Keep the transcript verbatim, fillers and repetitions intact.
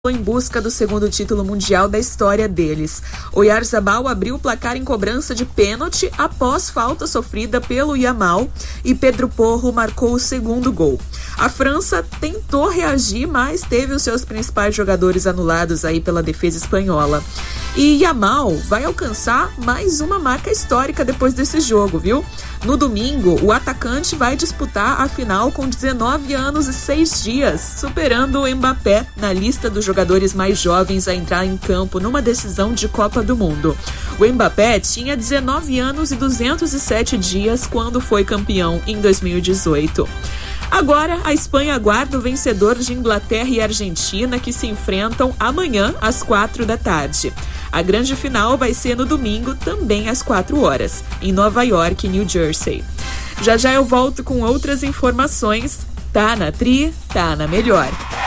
em busca do segundo título mundial da história deles. O Oyarzabal abriu o placar em cobrança de pênalti após falta sofrida pelo Yamal e Pedro Porro marcou o segundo gol. A França tentou reagir, mas teve os seus principais jogadores anulados aí pela defesa espanhola. E Yamal vai alcançar mais uma marca histórica depois desse jogo, viu? No domingo, o atacante vai disputar a final com dezenove anos e seis dias, superando o Mbappé na lista dos jogadores mais jovens a entrar em campo numa decisão de Copa do Mundo. O Mbappé tinha dezenove anos e duzentos e sete dias quando foi campeão em dois mil e dezoito. Agora, a Espanha aguarda o vencedor de Inglaterra e Argentina, que se enfrentam amanhã às quatro da tarde. A grande final vai ser no domingo, também às quatro horas, em Nova York, New Jersey. Já já eu volto com outras informações. Tá na Tri, tá na Melhor.